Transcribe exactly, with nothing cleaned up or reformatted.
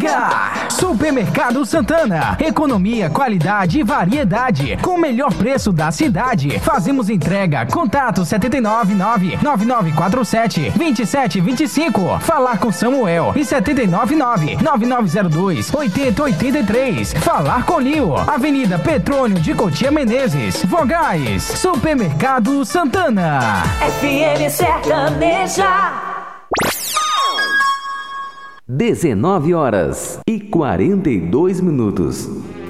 chega! Supermercado Santana. Economia, qualidade e variedade. Com o melhor preço da cidade. Fazemos entrega. Contato sete nove nove, nove nove quatro sete, dois sete dois cinco. Falar com Samuel. E sete nove nove, nove nove zero dois, oito zero oito três. Falar com Lio. Avenida Petrônio de Cotia Menezes. Vogais. Supermercado Santana. F M Sertaneja. dezenove horas e quarenta e dois minutos.